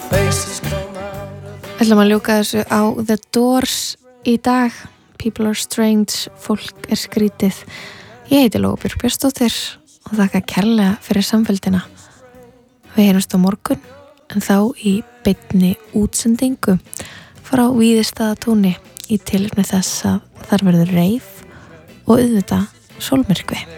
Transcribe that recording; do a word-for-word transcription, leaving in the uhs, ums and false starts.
ætlum að ljúka þessu á The Doors í dag. People are strange, fólk er skrítið. Ég heiti Lóa Björk Björnsdóttir og þakka kærlega fyrir samfélgina. Við heyrumst á morgun, en þá í beinni útsendingu frá Víðistaðatúni í tilefni þess að þar verður reif og auðvitað sólmyrkvi.